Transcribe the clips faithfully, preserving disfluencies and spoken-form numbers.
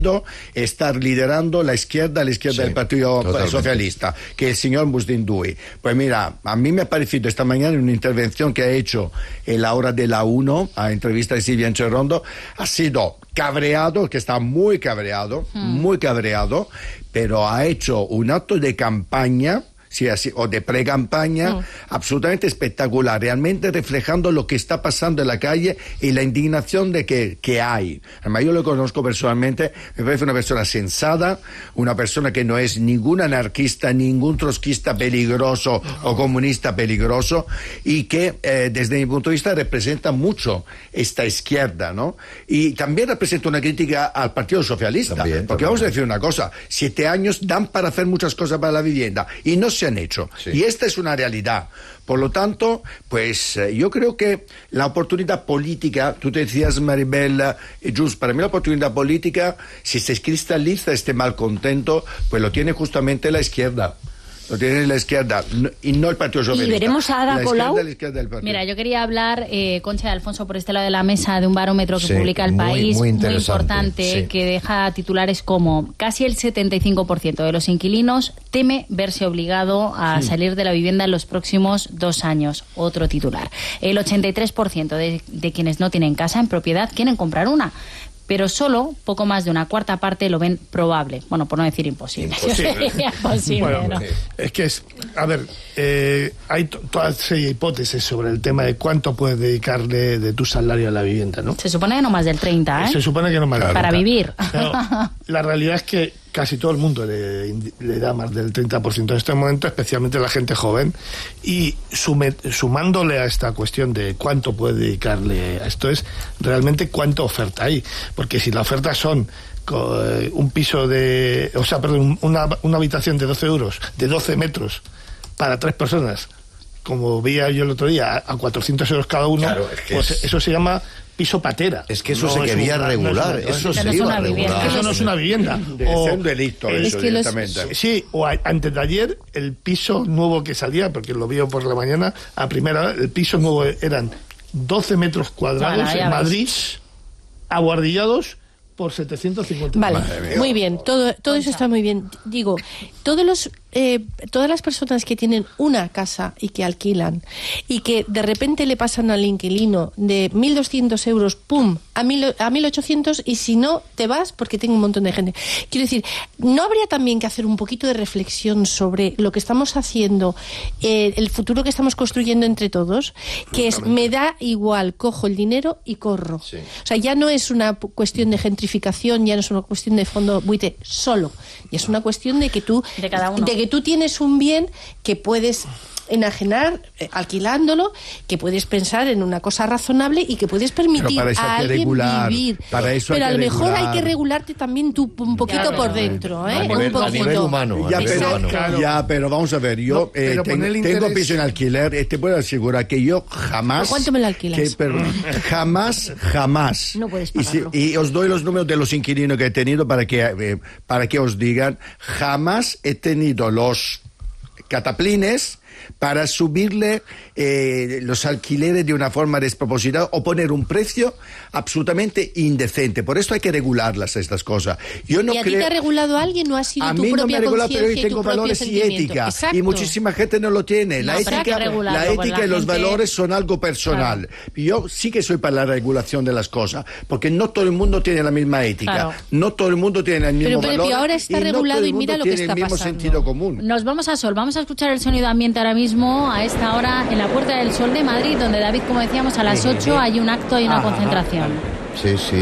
estar liderando la izquierda, la izquierda sí, del Partido totalmente. Socialista, que el señor Busdindui. Pues mira, a mí me ha parecido esta mañana en una intervención que ha hecho en la hora de la uno, a entrevista de Silvia Encherrondo, ha sido cabreado, que está muy cabreado, hmm. muy cabreado, pero ha hecho un acto de campaña, sí, así, o de pre-campaña, mm. absolutamente espectacular, realmente reflejando lo que está pasando en la calle y la indignación de que, que hay. Además, yo lo conozco personalmente, me parece una persona sensata, una persona que no es ningún anarquista, ningún trotskista peligroso o comunista peligroso, y que eh, desde mi punto de vista representa mucho esta izquierda, ¿no? Y también representa una crítica al Partido Socialista, también, porque también. Vamos a decir una cosa, siete años dan para hacer muchas cosas para la vivienda, y no se han hecho. Sí. Y esta es una realidad. Por lo tanto, pues eh, yo creo que la oportunidad política, tú te decías, Maribel, eh, Just, para mí la oportunidad política, si se cristaliza este malcontento, pues lo tiene justamente la izquierda. Lo tiene la izquierda y no el Partido Socialista. ¿Y veremos a Ada Colau? Mira, yo quería hablar, eh, Concha de Alfonso, por este lado de la mesa, de un barómetro que sí, publica El muy, País, muy, muy importante, sí. que deja titulares como: casi el setenta y cinco por ciento de los inquilinos teme verse obligado a sí. salir de la vivienda en los próximos dos años. Otro titular. El ochenta y tres por ciento de, de quienes no tienen casa en propiedad quieren comprar una, pero solo poco más de una cuarta parte lo ven probable. Bueno, por no decir imposible. Imposible. imposible bueno, ¿no? Es que es, a ver, eh, hay to, toda serie de hipótesis sobre el tema de cuánto puedes dedicarle de tu salario a la vivienda, ¿no? Se supone que no más del treinta, ¿eh? Se supone que no más del treinta. Para vivir. Pero la realidad es que casi todo el mundo le, le da más del treinta por ciento en este momento, especialmente la gente joven, y sume, sumándole a esta cuestión de cuánto puede dedicarle a esto, es realmente cuánta oferta hay, porque si la oferta son un piso de, o sea, perdón, una, una habitación de doce euros, de doce metros, para tres personas, como veía yo el otro día, a cuatrocientos euros cada uno, claro, es que pues es... eso se llama piso patera. Es que eso no se quería un, regular, no eso se iba a regular. Eso no es una vivienda. O, es un delito el, eso, es que los, directamente. Sí, o a, antes de ayer, el piso nuevo que salía, porque lo vio por la mañana, a primera hora, el piso nuevo eran doce metros cuadrados bueno, en Madrid, ves. aguardillados, por setecientos cincuenta. Vale, muy bien, todo, todo eso está muy bien. Digo, todos los, eh, todas las personas que tienen una casa y que alquilan y que de repente le pasan al inquilino de mil doscientos euros, pum, a, mil, a mil ochocientos, y si no, te vas porque tengo un montón de gente. Quiero decir, ¿no habría también que hacer un poquito de reflexión sobre lo que estamos haciendo, eh, el futuro que estamos construyendo entre todos? Que es, me da igual, cojo el dinero y corro. Sí. O sea, ya no es una cuestión de gentrificación, ya no es una cuestión de fondo buitre solo, y es una cuestión de que tú de cada uno. de que tú tienes un bien que puedes enajenar eh, alquilándolo, que puedes pensar en una cosa razonable y que puedes permitir a alguien regular, vivir. Para eso pero hay a lo que mejor regular. hay que regularte también tú un poquito claro, por dentro, ¿eh? A nivel, un poquito. a nivel humano. Ya, a nivel pero, humano. claro. ya, pero vamos a ver, yo no, eh, ten, interés... tengo piso en alquiler, eh, te puedo asegurar que yo jamás... ¿Cuánto me lo alquilas? Que, pero, jamás, jamás. No puedes y, si, y os doy los números de los inquilinos que he tenido para que, eh, para que os digan, jamás he tenido los cataplines para subirle eh, los alquileres de una forma desproporcionada o poner un precio absolutamente indecente. Por eso hay que regularlas estas cosas. Yo no ¿Y a creo... ti te ha regulado alguien o ha sido a tu mí propia no me regulado, pero conciencia yo tengo valores y ética. Exacto. Y muchísima gente no lo tiene. La no, ética, la ética la y los gente... valores son algo personal. Claro. Yo sí que soy para la regulación de las cosas, porque no todo el mundo tiene la misma ética. Claro. No todo el mundo tiene el mismo pero, pero, valor. Ahora está y regulado no y mira lo que está el mismo pasando. Sentido común. Nos vamos a Sol. Vamos a escuchar el sonido ambiente ahora mismo, a esta hora, en la Puerta del Sol de Madrid, donde, David, como decíamos, a las ocho hay un acto y una ah, concentración. Sí, sí,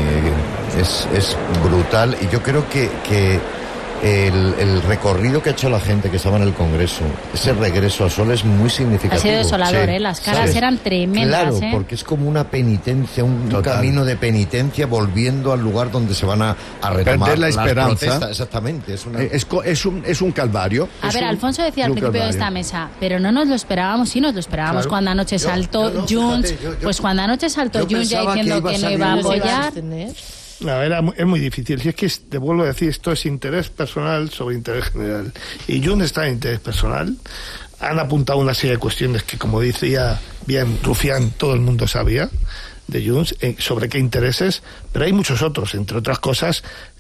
es, es brutal. Y yo creo que, que el, el recorrido que ha hecho la gente que estaba en el Congreso, ese regreso al sol es muy significativo. Ha sido desolador, sí, ¿eh? Las caras ¿sabes? Eran tremendas. Claro, ¿eh? porque es como una penitencia, un Total. camino de penitencia volviendo al lugar donde se van a, a retomar perder la esperanza. Las protestas. Exactamente. Es, una... es, es, un, es un calvario. A es ver, un, Alfonso decía al principio calvario. de esta mesa, pero no nos lo esperábamos, sí nos lo esperábamos claro. cuando anoche yo, saltó yo no, Junts, fíjate, yo, yo, pues cuando anoche saltó Junts ya diciendo que, que no iba a apoyar. No, era, es muy difícil. Si es que, te vuelvo a decir, esto es interés personal sobre interés general. Y Junts está en interés personal. Han apuntado una serie de cuestiones que, como decía bien Rufián, todo el mundo sabía de Junts, eh, sobre qué intereses, pero hay muchos otros, entre otras cosas,